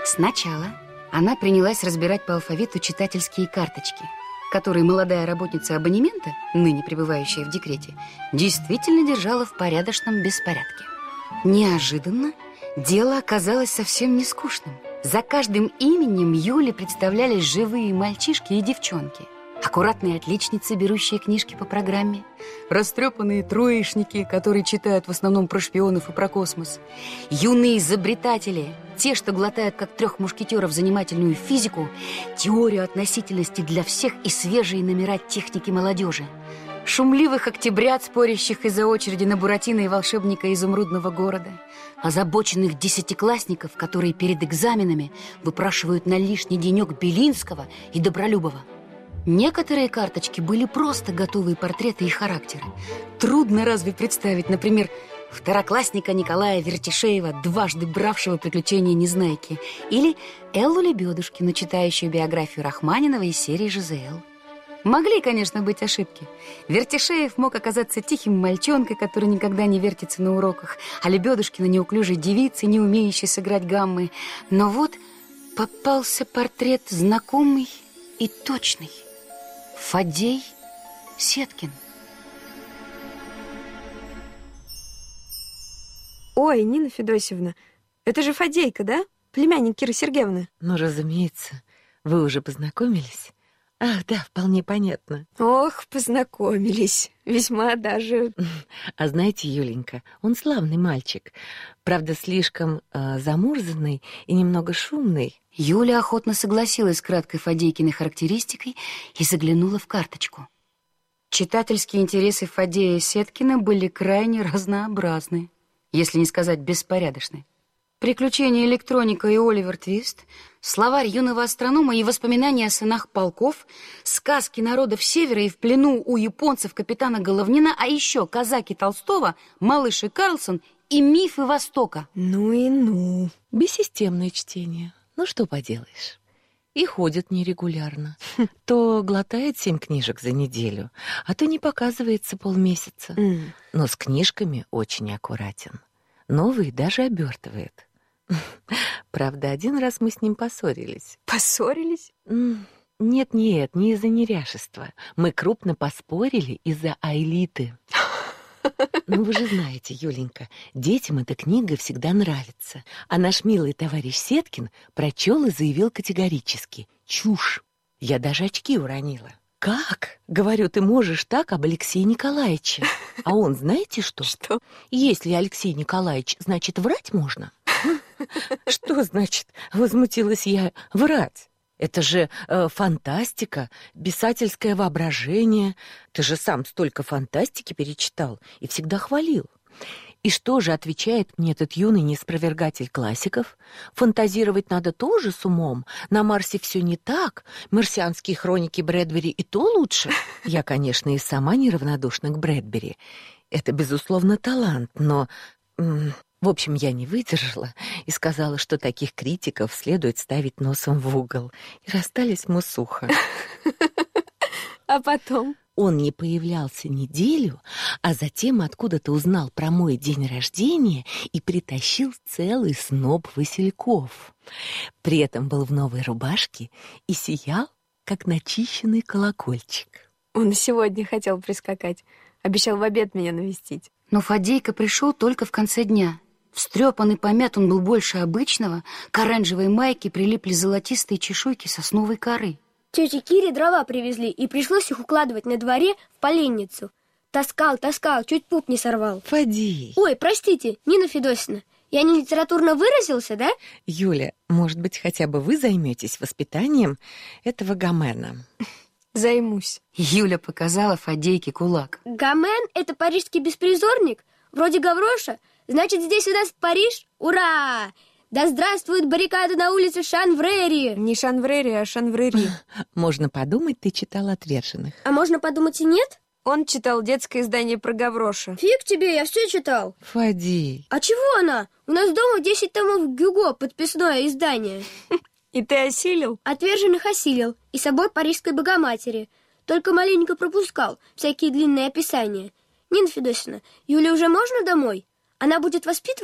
Сначала она принялась разбирать по алфавиту читательские карточки, которые молодая работница абонемента, ныне пребывающая в декрете, действительно держала в порядочном беспорядке. Неожиданно дело оказалось совсем не скучным. За каждым именем Юле представлялись живые мальчишки и девчонки. Аккуратные отличницы, берущие книжки по программе, растрепанные троечники, которые читают в основном про шпионов и про космос, юные изобретатели, те, что глотают, как трех мушкетеров, занимательную физику, теорию относительности для всех и свежие номера техники молодежи, шумливых октябрят, спорящих из-за очереди на Буратино и волшебника изумрудного города, озабоченных десятиклассников, которые перед экзаменами выпрашивают на лишний денек Белинского и Добролюбова. Некоторые карточки были просто готовые портреты и характеры. Трудно разве представить, например, второклассника Николая Вертишеева, дважды бравшего приключения Незнайки, или Эллу Лебедушкину, читающую биографию Рахманинова из серии «ЖЗЛ». Могли, конечно, быть ошибки. Вертишеев мог оказаться тихим мальчонкой, который никогда не вертится на уроках, а Лебедушкина неуклюжей девицей, не умеющей сыграть гаммы. Но вот попался портрет знакомый и точный. Фадей Сеткин. Ой, Нина Федосевна, это же Фадейка, да? Племянник Киры Сергеевны. Ну, разумеется. Вы уже познакомились? Ах, да, вполне понятно. Ох, познакомились. Весьма даже... А знаете, Юленька, он славный мальчик. Правда, слишком замурзанный и немного шумный. Юля охотно согласилась с краткой Фадейкиной характеристикой и заглянула в карточку. Читательские интересы Фадея Сеткина были крайне разнообразны, если не сказать беспорядочны. «Приключения электроника» и «Оливер Твист», словарь юного астронома и воспоминания о сынах полков, сказки народов Севера и в плену у японцев капитана Головнина, а еще казаки Толстого, малыш и Карлсон и мифы Востока. Ну и ну. Бессистемное чтение. Ну, что поделаешь. И ходит нерегулярно. То глотает 7 книжек за неделю, а то не показывается полмесяца. Но с книжками очень аккуратен. Новые даже обертывает. Правда, один раз мы с ним поссорились. Поссорились? Нет, не из-за неряшества. Мы крупно поспорили из-за Аэлиты. Ну, вы же знаете, Юленька, детям эта книга всегда нравится. А наш милый товарищ Сеткин прочел и заявил категорически: чушь. Я даже очки уронила. «Как?» — говорю, ты можешь так об Алексее Николаевиче. А он, знаете что? Что? Если Алексей Николаевич, значит, врать можно? Что значит, возмутилась я, врать? Это же фантастика, писательское воображение. Ты же сам столько фантастики перечитал и всегда хвалил. И что же отвечает мне этот юный неспровергатель классиков? Фантазировать надо тоже с умом. На Марсе все не так. Марсианские хроники Брэдбери и то лучше. Я, конечно, и сама неравнодушна к Брэдбери. Это, безусловно, талант, но... В общем, я не выдержала и сказала, что таких критиков следует ставить носом в угол. И расстались мы сухо. А потом? Он не появлялся неделю, а затем откуда-то узнал про мой день рождения и притащил целый сноп васильков. При этом был в новой рубашке и сиял, как начищенный колокольчик. Он сегодня хотел прискакать. Обещал в обед меня навестить. Но Фадейка пришел только в конце дня. Встрепан и помят он был больше обычного. К оранжевой майке прилипли золотистые чешуйки сосновой коры. Тете Кире дрова привезли, и пришлось их укладывать на дворе в поленницу. Таскал, чуть пуп не сорвал. Фадей! Ой, простите, Нина Федосевна, я не литературно выразился, да? Юля, может быть, хотя бы вы займетесь воспитанием этого Гомена? Займусь. Юля показала Фадейке кулак. Гомен — это парижский беспризорник, вроде Гавроша. Значит, здесь у нас Париж? Ура! Да здравствует баррикада на улице Шанврери! Не Шанврери, а Шанврери. Можно подумать, ты читал «Отверженных». А можно подумать и нет? Он читал детское издание про Гавроша. Фиг тебе, я все читал. Фадей. А чего она? У нас дома 10 томов Гюго, подписное издание. И ты осилил? «Отверженных» осилил. И собор Парижской Богоматери. Только маленько пропускал всякие длинные описания. Нина Федосевна, Юле уже можно домой? Она будет воспитывать